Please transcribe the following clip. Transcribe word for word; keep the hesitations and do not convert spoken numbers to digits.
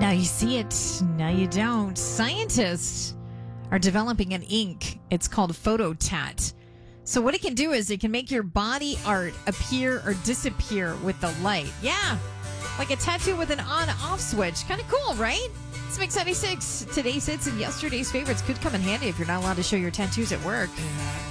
Now you see it, now you don't. Scientists are developing an ink. It's called Phototat. So what it can do is it can make your body art appear or disappear with the light. Yeah, like a tattoo with an on-off switch. Kind of cool, right? It's Mix ninety-six. Today's hits and yesterday's favorites could come in handy if you're not allowed to show your tattoos at work.